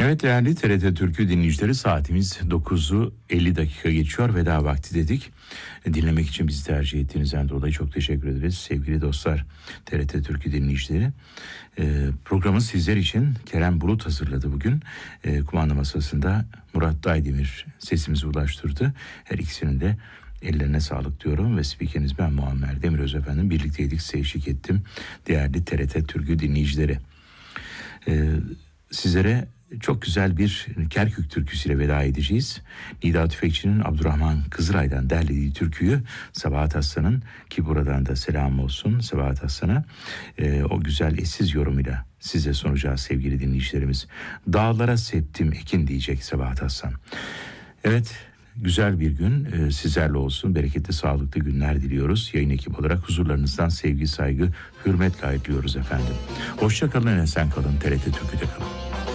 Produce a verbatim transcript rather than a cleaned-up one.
Evet değerli T R T Türkü dinleyicileri, saatimiz dokuzu elli dakika geçiyor. Veda vakti dedik. Dinlemek için bizi tercih ettiğinizden dolayı çok teşekkür ederiz. Sevgili dostlar, T R T Türkü dinleyicileri. Ee, programı sizler için Kerem Bulut hazırladı bugün. Ee, kumanda masasında Murat Daydemir sesimizi ulaştırdı. Her ikisinin de ellerine sağlık diyorum ve spikeriniz ben Muammer Demiröz efendim. Birlikteydik, size eşlik ettim. Değerli T R T Türkü dinleyicileri. Ee, sizlere çok güzel bir Kerkük türküsüyle veda edeceğiz. Nida Tüfekçi'nin Abdurrahman Kızılay'dan derlediği türküyü Sabahat Aslan'ın, ki buradan da selam olsun Sabahat Aslan'a, e, o güzel eşsiz yorumuyla size sunacağız sevgili dinleyicilerimiz. Dağlara septim ekin diyecek Sabahat Aslan. Evet, güzel bir gün e, sizlerle olsun. Bereketli, sağlıklı günler diliyoruz. Yayın ekibi olarak huzurlarınızdan sevgi, saygı, hürmetle ayrılıyoruz efendim. Hoşça kalın, esen kalın, T R T Türkü'de kalın.